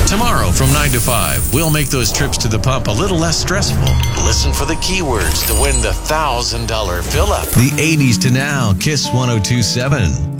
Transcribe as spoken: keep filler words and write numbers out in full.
Tomorrow from nine to five, we'll make those trips to the pump a little less stressful. Listen for the keywords to win the one thousand dollars fill-up. The eighties to now, Kiss one oh two point seven.